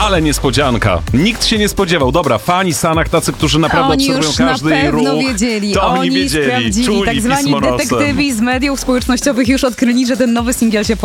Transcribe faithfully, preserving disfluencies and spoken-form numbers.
Ale niespodzianka. Nikt się nie spodziewał. Dobra, fani Sanach, tacy, którzy naprawdę Oni obserwują już na każdy jej pewno ruch. wiedzieli. To oni Oni wiedzieli. sprawdzili. Czuli Tak zwani pismo nosem. detektywi z mediów społecznościowych już odkryli, że ten nowy singiel się